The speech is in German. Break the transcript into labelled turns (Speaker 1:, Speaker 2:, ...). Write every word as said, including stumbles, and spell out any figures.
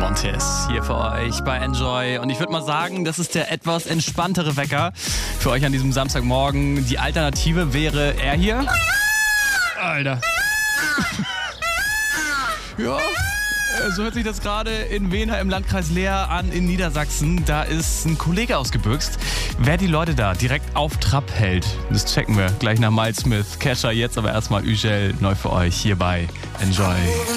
Speaker 1: Montez hier für euch bei Enjoy. Und ich würde mal sagen, das ist der etwas entspanntere Wecker für euch an diesem Samstagmorgen. Die Alternative wäre er hier. Alter. Ja, so hört sich das gerade in Wehner im Landkreis Leer an in Niedersachsen. Da ist ein Kollege ausgebüxt. Wer die Leute da direkt auf Trab hält, das checken wir gleich nach Miles Smith. Kesha jetzt aber erstmal Ügel neu für euch hier bei Enjoy.